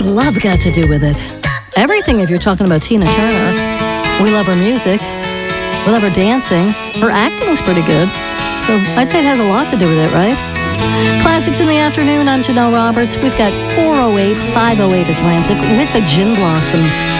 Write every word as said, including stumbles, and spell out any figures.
love got to do with it? Everything if you're talking about Tina Turner. We love her music. We love her dancing. Her acting was pretty good. So I'd say it has a lot to do with it, right? Classics in the afternoon. I'm Janelle Roberts. We've got four oh eight, five oh eight Atlantic with the Gin Blossoms.